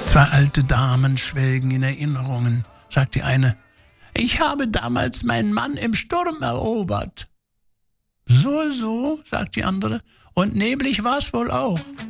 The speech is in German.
Zwei alte Damen schwelgen in Erinnerungen, sagt die eine. Ich habe damals meinen Mann im Sturm erobert. So, sagt die andere. Und neblig war's wohl auch.